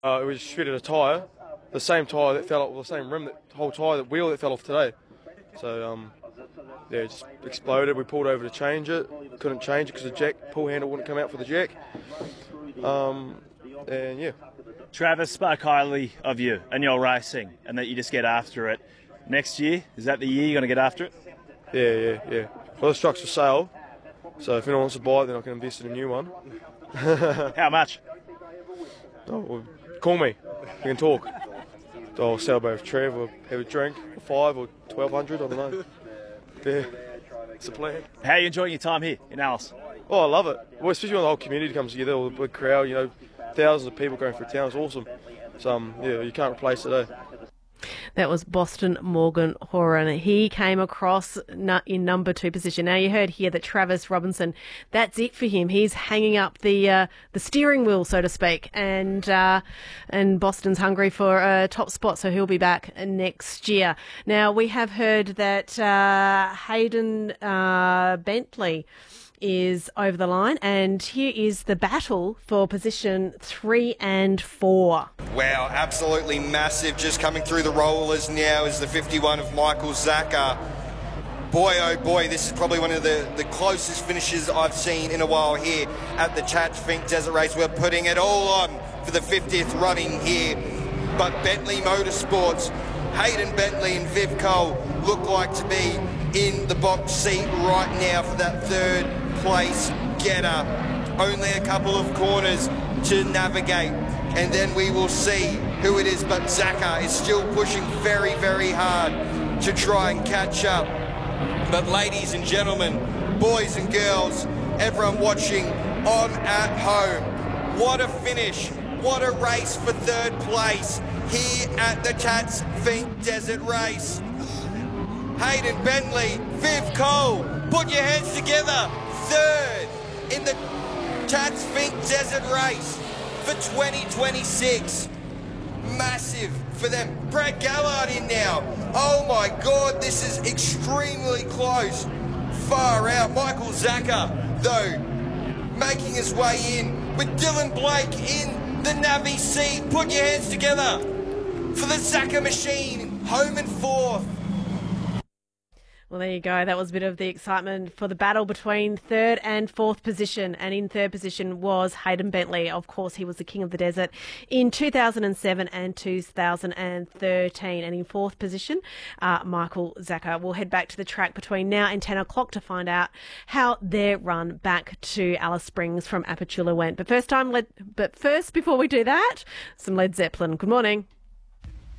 We just shredded a tyre, the same tyre that fell off, the same rim, the whole tyre, the wheel that fell off today. So, yeah, it just exploded. We pulled over to change it. Couldn't change it because the jack pull handle wouldn't come out for the jack. And yeah. Travis spoke highly of you and your racing, and that you just get after it. Next year, is that the year you're going to get after it? Yeah. Well, this truck's for sale, so if anyone wants to buy it, then I can invest in a new one. How much? Oh, well, call me. We can talk. I'll sell both Trev or have a drink, or 5 or 1,200, I don't know. Yeah, it's a plan. How are you enjoying your time here in Alice? Oh, I love it. Well, especially when the whole community comes together, all the big crowd, thousands of people going through town. It's awesome. So, yeah, you can't replace it, eh? That was Boston Morgan Horan. He came across in number 2 position. Now you heard here that Travis Robinson, that's it for him. He's hanging up the steering wheel, so to speak, and Boston's hungry for a top spot, so he'll be back next year. Now we have heard that Hayden Bentley is over the line, and here is the battle for position 3 and 4. Wow, absolutely massive. Just coming through the rollers now is the 51 of Michael Zaka. Boy, oh boy, this is probably one of the closest finishes I've seen in a while here at the Chats Fink Desert Race. We're putting it all on for the 50th running here. But Bentley Motorsports, Hayden Bentley and Viv Cole look like to be in the box seat right now for that 3rd place getter. Only a couple of corners to navigate, and then we will see who it is. But Zaka is still pushing very, very hard to try and catch up. But ladies and gentlemen, boys and girls, everyone watching on at home, what a finish, what a race for 3rd place here at the Chats Fink Desert Race. Hayden Bentley, Viv Cole, put your hands together. 3rd in the Chats Fink Desert Race for 2026. Massive for them. Brad Gallard in now. Oh my God, this is extremely close. Far out. Michael Zaka, though, making his way in with Dylan Blake in the Navi seat. Put your hands together for the Zaka machine. Home and 4th. Well, there you go. That was a bit of the excitement for the battle between 3rd and 4th position. And in 3rd position was Hayden Bentley. Of course, he was the King of the Desert in 2007 and 2013. And in 4th position, Michael Zaka. We'll head back to the track between now and 10 o'clock to find out how their run back to Alice Springs from Apachula went. But first, before we do that, some Led Zeppelin. Good morning.